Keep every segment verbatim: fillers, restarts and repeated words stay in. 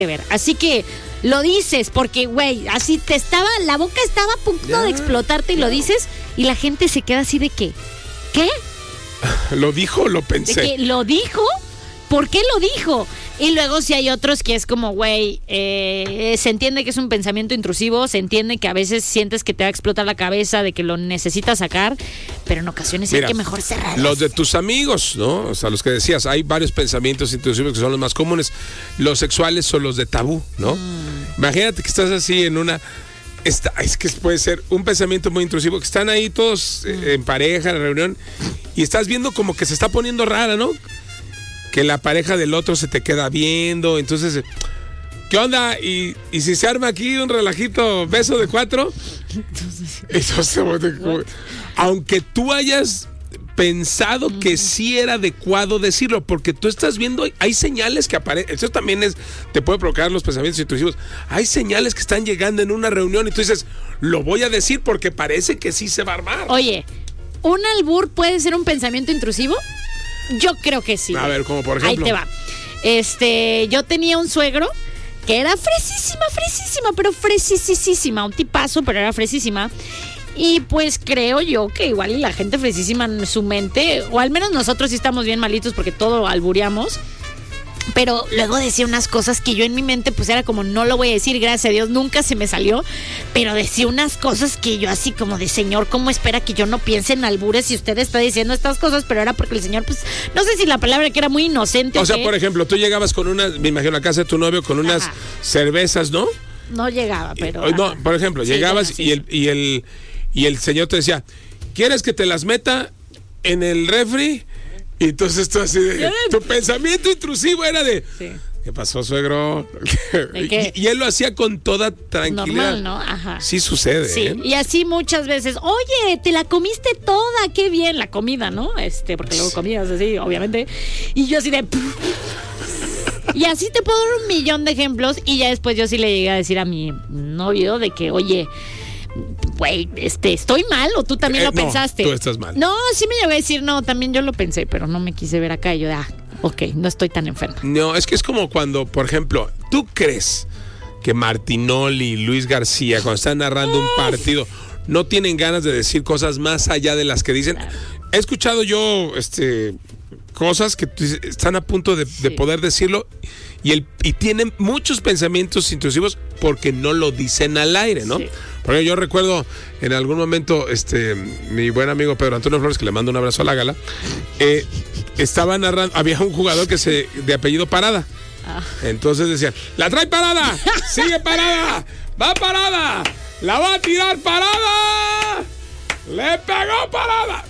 ver. Así que lo dices porque, güey, así te estaba, la boca estaba a punto ya, de explotarte y ya. Lo dices y la gente se queda así de que, ¿qué? ¿Lo dijo o lo pensé? De que, ¿lo dijo? ¿Por qué lo dijo? Y luego si hay otros que es como, güey, eh, se entiende que es un pensamiento intrusivo, se entiende que a veces sientes que te va a explotar la cabeza, de que lo necesitas sacar, pero en ocasiones Mira, hay que mejor cerrar. Los de tus amigos, ¿no? O sea, los que decías, hay varios pensamientos intrusivos que son los más comunes. Los sexuales son los de tabú, ¿no? Mm. Imagínate que estás así en una... Está, es que puede ser un pensamiento muy intrusivo, que están ahí todos eh, en pareja, en la reunión, y estás viendo como que se está poniendo rara, ¿no? Que la pareja del otro se te queda viendo, entonces, ¿qué onda? ¿Y, y si se arma aquí un relajito beso de cuatro? Entonces, aunque tú hayas pensado mm. que sí era adecuado decirlo, porque tú estás viendo, hay señales que aparecen, eso también es, te puede provocar los pensamientos intrusivos, hay señales que están llegando en una reunión y tú dices, lo voy a decir porque parece que sí se va a armar. Oye, ¿un albur puede ser un pensamiento intrusivo? Yo creo que sí. A ver, como por ejemplo. Ahí te va. Este, yo tenía un suegro que era fresísima, fresísima, pero fresísima, un tipazo, pero era fresísima. Y pues creo yo que igual y la gente fresísima en su mente, o al menos nosotros sí estamos bien malitos porque todo albureamos. Pero luego decía unas cosas que yo en mi mente pues era como no lo voy a decir, gracias a Dios nunca se me salió, pero decía unas cosas que yo así como de señor, ¿cómo espera que yo no piense en albures si usted está diciendo estas cosas? Pero era porque el señor pues no sé si la palabra que era muy inocente o, o sea, qué. Por ejemplo, tú llegabas con unas, me imagino a casa de tu novio con unas Ajá. cervezas, ¿no? No llegaba, pero y, no, por ejemplo, sí, llegabas sí, y el y el y el señor te decía, ¿quieres que te las meta en el refri? Y entonces tú así de, tu pensamiento intrusivo era de, sí. ¿qué pasó, suegro? y, y él lo hacía con toda tranquilidad. Normal, ¿no? Ajá. Sí sucede. Sí, ¿eh? Y así muchas veces, oye, te la comiste toda, qué bien, la comida, ¿no? Este, porque luego comías así, obviamente. Y yo así de... Y así te puedo dar un millón de ejemplos. Y ya después yo sí le llegué a decir a mi novio de que, oye... güey, este, ¿estoy mal o tú también eh, lo no, pensaste? Tú estás mal. No, sí me llegó a decir, no, también yo lo pensé, pero no me quise ver acá y yo de, ah, ok, no estoy tan enferma. No, es que es como cuando, por ejemplo, ¿tú crees que Martinoli y Luis García, cuando están narrando un partido, no tienen ganas de decir cosas más allá de las que dicen? Claro. He escuchado yo, este, cosas que están a punto de, sí. de poder decirlo y, el, y tienen muchos pensamientos intrusivos porque no lo dicen al aire, ¿no? Sí. Porque yo recuerdo en algún momento, este, mi buen amigo Pedro Antonio Flores, que le mando un abrazo a la gala, eh, estaba narrando, había un jugador que se, de apellido Parada. Ah. Entonces decía, la trae Parada, sigue Parada, va Parada, la va a tirar Parada, le pegó Parada.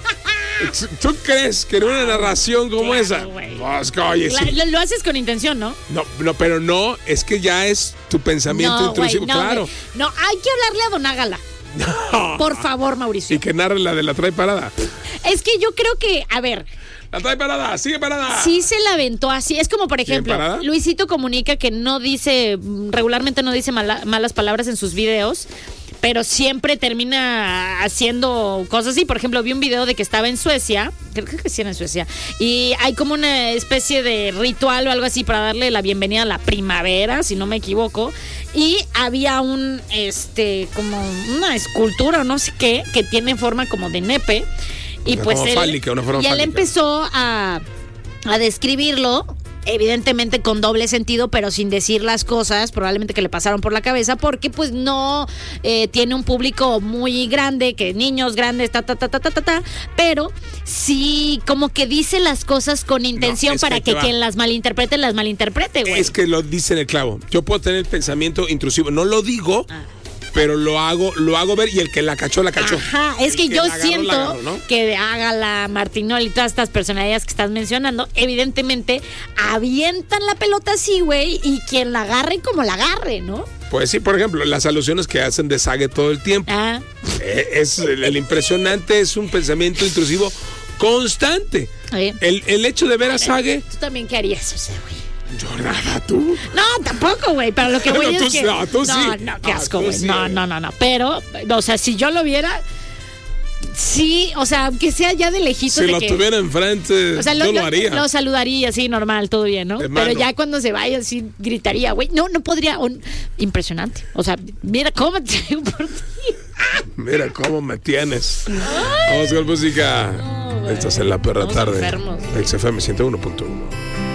¿Tú crees que en una narración como claro, esa? Pues, oye, La, sí. lo, lo haces con intención, ¿no? No, no, pero no, es que ya es tu pensamiento no, intrusivo, wey, no, claro. Wey. No, hay que hablarle a Don Ágala. No. Por favor, Mauricio. Y que narre la de la trae Parada. Es que yo creo que, a ver... La trae Parada, sigue Parada. Sí se la aventó así. Es como, por ejemplo, Luisito Comunica que no dice, regularmente no dice mala, malas palabras en sus videos, pero siempre termina haciendo cosas así. Por ejemplo, vi un video de que estaba en Suecia, creo que sí era en Suecia, y hay como una especie de ritual o algo así para darle la bienvenida a la primavera, si no me equivoco, y había un, este, como una escultura o no sé qué, que tiene forma como de nepe, y una pues él, fálica, una forma y él fálica. empezó a, a describirlo, evidentemente con doble sentido, pero sin decir las cosas probablemente que le pasaron por la cabeza, porque pues no eh, tiene un público muy grande, que niños grandes, ta, ta, ta, ta, ta, ta, ta, pero sí como que dice las cosas con intención no, para que, que quien las malinterprete, las malinterprete, güey. Es que lo dice en el clavo. Yo puedo tener pensamiento intrusivo, no lo digo, ah. pero lo hago, lo hago ver y el que la cachó, la cachó. Ajá, es que, que yo agarró, siento agarró, ¿no? que Ágala, Martinoli y todas estas personalidades que estás mencionando, evidentemente avientan la pelota así, güey, y quien la agarre como la agarre, ¿no? Pues sí, por ejemplo, las alusiones que hacen de Sage todo el tiempo. Ah. Eh, es el, el impresionante, es un pensamiento intrusivo constante. El, el hecho de ver a Sage. ¿Tú también qué harías, o sea, güey? Yo nada, tú. No, tampoco, güey, pero lo que voy no, es que... No, tú no, sí. No, qué ah, asco, güey. Sí, no, no, no, no. Pero, o sea, si yo lo viera... Sí, o sea, aunque sea ya de lejitos. Si de lo que, tuviera enfrente, o sea, yo lo, lo, lo haría. Lo saludaría, sí, normal, todo bien, ¿no? Pero ya cuando se vaya, sí, gritaría, güey, no, no podría. Un, impresionante. O sea, mira cómo me traigo por ti. Mira cómo me tienes. Ay. Vamos con música. No, estás en La Perra Tarde. X F M ciento uno punto uno.